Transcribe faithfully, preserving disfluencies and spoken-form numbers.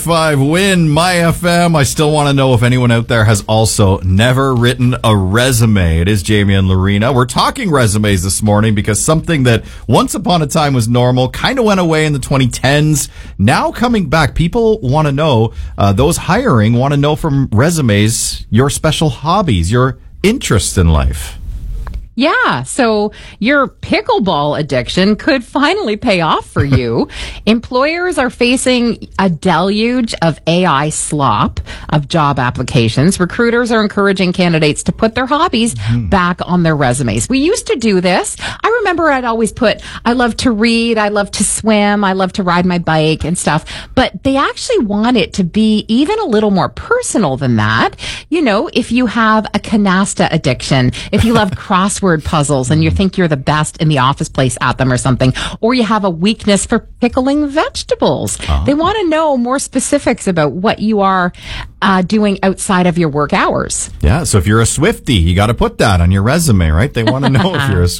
Five Win My F M. I still want to know if anyone out there has also never written a resume. It is Jamie and Lorena. We're talking resumes this morning because something that once upon a time was normal kind of went away in the twenty tens. Now coming back, people want to know, uh, those hiring want to know from resumes your special hobbies, your interests in life. Yeah, so your pickleball addiction could finally pay off for you. Employers are facing a deluge of A I slop of job applications. Recruiters are encouraging candidates to put their hobbies mm. back on their resumes. We used to do this. I remember I'd always put, I love to read, I love to swim, I love to ride my bike and stuff. But they actually want it to be even a little more personal than that. You know, if you have a canasta addiction, if you love crossword puzzles and you think you're the best in the office place at them or something, or you have a weakness for pickling vegetables. Oh. They want to know more specifics about what you are uh, doing outside of your work hours. Yeah, so if you're a Swiftie, you got to put that on your resume, right? They want to know if you're a